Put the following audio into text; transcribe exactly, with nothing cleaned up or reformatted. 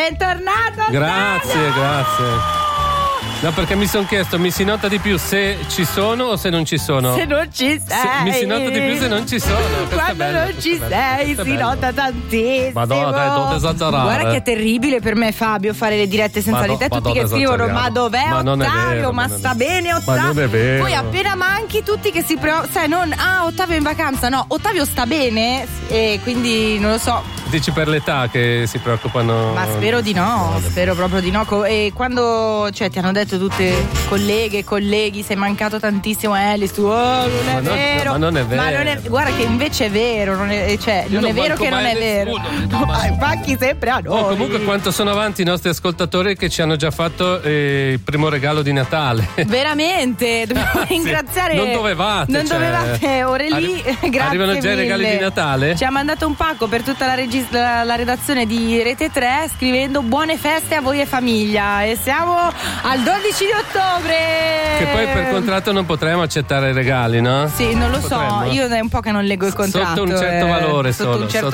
bentornato. Grazie, Ottavio! grazie. No, perché mi sono chiesto, mi si nota di più se ci sono o se non ci sono? Se non ci sei. Se, mi si nota di più se non ci sono. Questo Quando è bello, non questo ci è bello, sei questo è si bello. nota tantissimo. Madonna, dai, non esagerare. Guarda che è terribile per me, Fabio, fare le dirette senza Ma di no, te. Tutti Madonna, che scrivono: esageriamo. ma dov'è Ma non è Ottavio? vero, ma ma non è- sta bene Ottavio? Ma non è vero. Poi appena manchi tutti che si preoccupano. Sai, non ah, Ottavio è in vacanza. No, Ottavio sta bene. E quindi non lo so. Dici per l'età che si preoccupano? Ma spero di no, spero proprio di no. Co- E quando cioè, ti hanno detto tutte colleghe e colleghi, sei mancato tantissimo, Alice, tu, oh, non è Ma non- vero. ma non è Ma non è- vero. guarda che invece è vero, non è, cioè, Io non è non vero manco che non mai è a vero. nessuno. No, ma manchi sempre a noi. Oh, comunque quanto sono avanti i nostri ascoltatori che ci hanno già fatto eh, il primo regalo di Natale. Veramente, dobbiamo Grazie. ringraziare. Non dovevate, Non cioè. dovevate, ore lì. Arri- Grazie arrivano già i mille. regali di Natale? Ci ha mandato un pacco per tutta la, regis- la, la redazione di Rete tre scrivendo buone feste a voi e famiglia. E siamo al dodici di ottobre. Che poi per contratto non potremo accettare regali, no? Sì, non lo so, Potremmo? io è un po' che non leggo il contratto. Sotto un certo eh, valore sotto solo, un certo